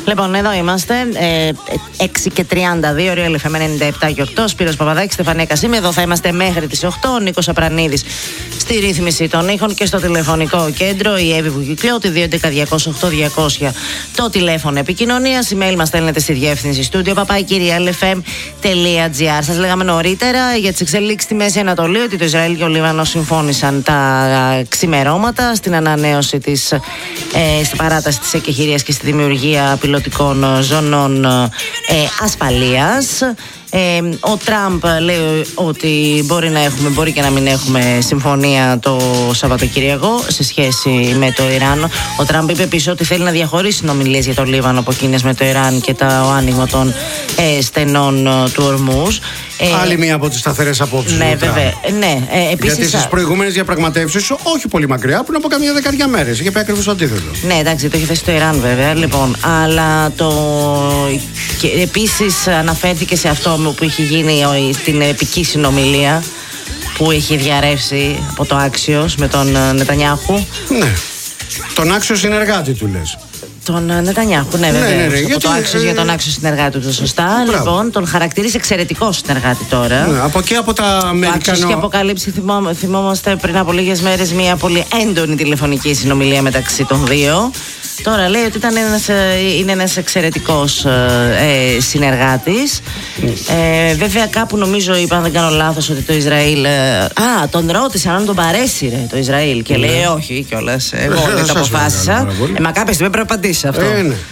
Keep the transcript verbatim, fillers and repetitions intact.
Λοιπόν, εδώ είμαστε. Ε, έξι και τριάντα δύο, Real εφ εμ ενενήντα επτά και οκτώ. Σπύρος Παπαδάκης, Στεφανία Κασίμη. Εδώ θα είμαστε μέχρι τις οκτώ. Ο Νίκος Απρανίδης στη ρύθμιση των ήχων και στο τηλεφωνικό κέντρο. Η Εύη Βουγιουκλιώτη, δύο έντεκα διακόσια οκτώ διακόσια το τηλέφωνο επικοινωνίας. Email μας στέλνετε στη διεύθυνση στούντιο παπάκι real εφ εμ τελεία τζι άρ. Σας λέγαμε νωρίτερα για τις εξελίξεις στη Μέση Ανατολή ότι το Ισραήλ και ο Λίβανος συμφώνησαν τα ξημερώματα στην ανανέωση της, ε, στην παράταση της εκεχηρίας και στη δημιουργία πιλωτικών ζωνών ε, ασφαλείας. Ε, ο Τραμπ λέει ότι μπορεί να έχουμε, μπορεί και να μην έχουμε συμφωνία το Σαββατοκύριακο σε σχέση με το Ιράν. Ο Τραμπ είπε επίσης ότι θέλει να διαχωρίσει συνομιλίες για το Λίβανο από εκείνες με το Ιράν και το άνοιγμα των ε, στενών ε, του Ορμούζ. Ε, Άλλη μία από τις σταθερές απόψεις. Ναι, βέβαια. Ναι, ε, επίσης, γιατί στις προηγούμενες διαπραγματεύσεις, όχι πολύ μακριά, πριν από καμιά δεκαετία μέρες, είχε πει ακριβώς το αντίθετο. Ναι, εντάξει, το είχε θέσει το Ιράν βέβαια. Λοιπόν, αλλά το. Και επίσης αναφέρθηκε σε αυτό που είχε γίνει στην επική συνομιλία που έχει διαρρεύσει από το Άξιος με τον Νετανιάχου. Ναι. Τον άξιο συνεργάτη του λες. Τον Νετανιάχου, ναι, βέβαια. Ναι, ναι, ναι, από γιατί, το Άξιος ε, για τον Άξιο συνεργάτη του, σωστά. Μπράβο. Λοιπόν, τον χαρακτηρίζει εξαιρετικό συνεργάτη τώρα. Ναι, από εκεί από τα Αμερικανό. Το Άξιος είχε αποκαλύψει, θυμό, θυμόμαστε πριν από λίγες μέρες, μια πολύ έντονη τηλεφωνική συνομιλία μεταξύ των δύο. Τώρα λέει ότι ήταν ένας, είναι ένας εξαιρετικός ε, συνεργάτης. Ε, βέβαια κάπου νομίζω είπα, αν δεν κάνω λάθος, ότι το Ισραήλ... Ε, α, τον ρώτησαν αν τον παρέσει ρε, το Ισραήλ και λέει όχι κιόλας, εγώ δεν το αποφάσισα. Ε, μα κάποια στιγμή πρέπει να απαντήσει αυτό. Ε, ναι.